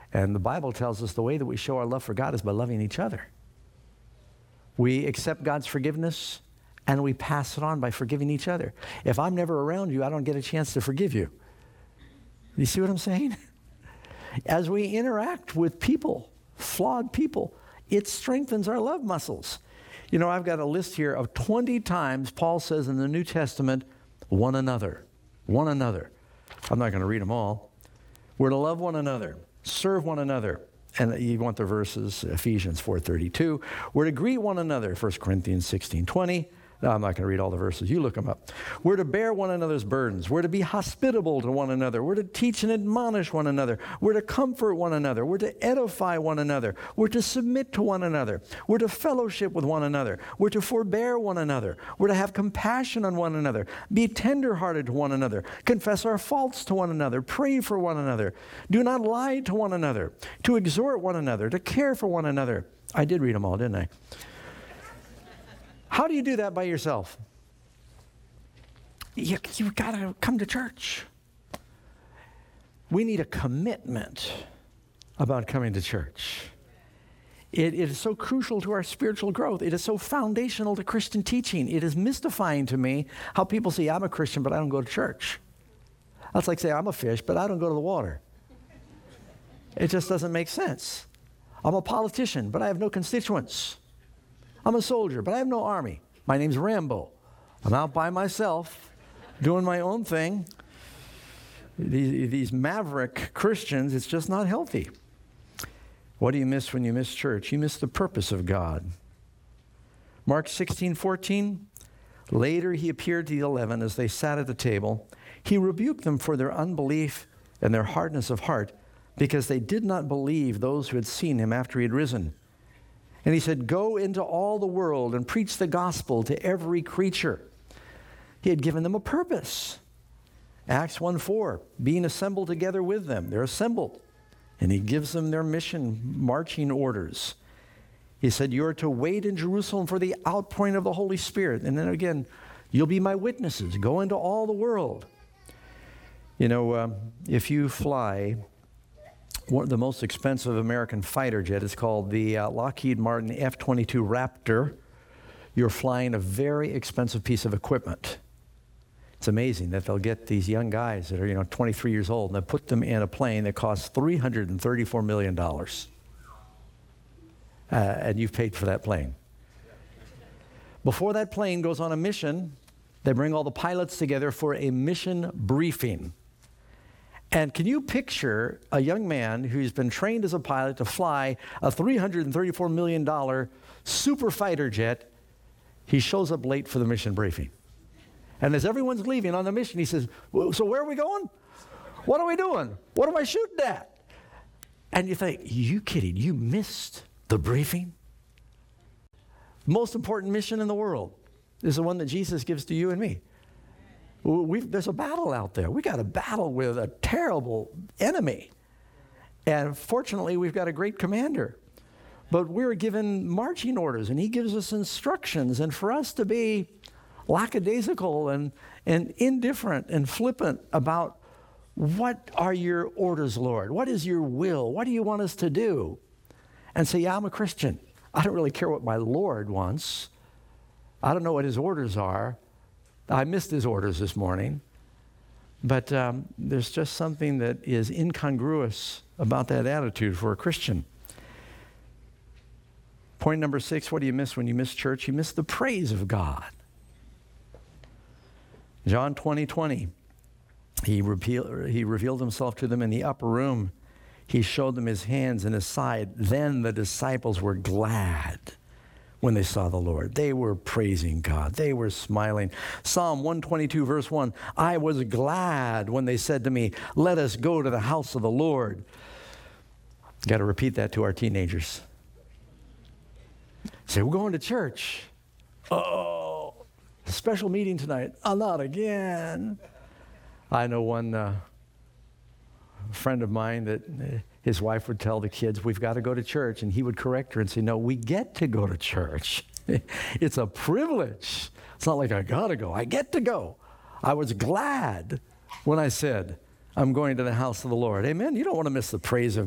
And the Bible tells us the way that we show our love for God is by loving each other. We accept God's forgiveness and we pass it on by forgiving each other. If I'm never around you, I don't get a chance to forgive you. You see what I'm saying? As we interact with people, flawed people, it strengthens our love muscles. You know, I've got a list here of 20 times Paul says in the New Testament, one another, one another. I'm not going to read them all. We're to love one another, serve one another. And you want the verses, Ephesians 4:32. We're to greet one another, 1 Corinthians 16:20. No, I'm not going to read all the verses. You look them up. We're to bear one another's burdens. We're to be hospitable to one another. We're to teach and admonish one another. We're to comfort one another. We're to edify one another. We're to submit to one another. We're to fellowship with one another. We're to forbear one another. We're to have compassion on one another. Be tenderhearted to one another. Confess our faults to one another. Pray for one another. Do not lie to one another. To exhort one another. To care for one another. I did read them all, didn't I? How do you do that by yourself? You've got to come to church. We need a commitment about coming to church. It is so crucial to our spiritual growth. It is so foundational to Christian teaching. It is mystifying to me how people say, I'm a Christian, but I don't go to church. That's like saying, I'm a fish, but I don't go to the water. It just doesn't make sense. I'm a politician, but I have no constituents. I'm a soldier, but I have no army. My name's Rambo. I'm out by myself, doing my own thing. These maverick Christians, it's just not healthy. What do you miss when you miss church? You miss the purpose of God. Mark 16:14. Later he appeared to the 11 as they sat at the table. He rebuked them for their unbelief and their hardness of heart, because they did not believe those who had seen him after he had risen. And he said, go into all the world and preach the gospel to every creature. He had given them a purpose. Acts 1:4, being assembled together with them. They're assembled. And he gives them their mission marching orders. He said, you're to wait in Jerusalem for the outpouring of the Holy Spirit. And then again, you'll be my witnesses. Go into all the world. You know, if you fly the most expensive American fighter jet is called the Lockheed Martin F-22 Raptor. You're flying a very expensive piece of equipment. It's amazing that they'll get these young guys that are, 23 years old, and they put them in a plane that costs $334 million. And you've paid for that plane. Before that plane goes on a mission, they bring all the pilots together for a mission briefing. And can you picture a young man who's been trained as a pilot to fly a $334 million super fighter jet? He shows up late for the mission briefing. And as everyone's leaving on the mission, he says, so where are we going? What are we doing? What am I shooting at? And you think, you kidding? You missed the briefing? Most important mission in the world is the one that Jesus gives to you and me. There's a battle out there. We got to battle with a terrible enemy. And fortunately, we've got a great commander. But we're given marching orders, and he gives us instructions. And for us to be lackadaisical and indifferent and flippant about what are your orders, Lord? What is your will? What do you want us to do? And say, yeah, I'm a Christian. I don't really care what my Lord wants. I don't know what his orders are. I missed his orders this morning, but there's just something that is incongruous about that attitude for a Christian. Point number 6, what do you miss when you miss church? You miss the praise of God. John 20:20, he revealed himself to them in the upper room. He showed them his hands and his side. Then the disciples were glad when they saw the Lord. They were praising God. They were smiling. Psalm 122, verse 1, I was glad when they said to me, let us go to the house of the Lord. Got to repeat that to our teenagers. Say, we're going to church. Oh, special meeting tonight. Oh, not again. I know one friend of mine that his wife would tell the kids, we've got to go to church. And he would correct her and say, no, we get to go to church. It's a privilege. It's not like I got to go. I get to go. I was glad when I said, I'm going to the house of the Lord. Amen. You don't want to miss the praise of